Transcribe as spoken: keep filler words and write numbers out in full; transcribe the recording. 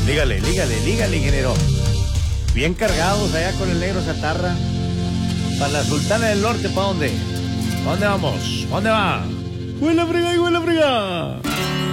Lígale, lígale, lígale, ingeniero. Bien cargados allá con el negro Chatarra. Para la Sultana del Norte, ¿para dónde? ¿Para dónde vamos? ¿Para dónde va? ¡Huele a frega y huele a frega!